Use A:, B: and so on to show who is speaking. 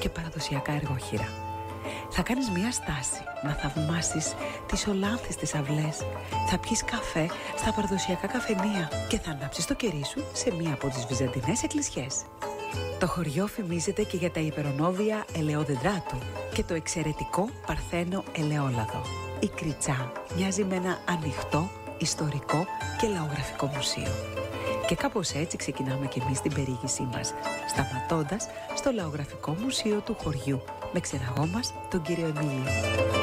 A: και παραδοσιακά εργοχείρα. Θα κάνεις μια στάση να θαυμάσεις τις ολάνθιστες αυλές, θα πιεις καφέ στα παραδοσιακά καφενεία και θα ανάψεις το κερί σου σε μία από τις βυζαντινές εκκλησιές. Το χωριό φημίζεται και για τα υπερονόβια ελαιόδεντρά του και το εξαιρετικό παρθένο ελαιόλαδο. Η Κριτσά μοιάζει με ένα ανοιχτό, ιστορικό και λαογραφικό μουσείο. Και κάπως έτσι ξεκινάμε κι εμείς την περιήγησή μας, σταματώντας στο λαογραφικό μουσείο του χωριού με ξεναγό μας τον κύριο Εμίλιο.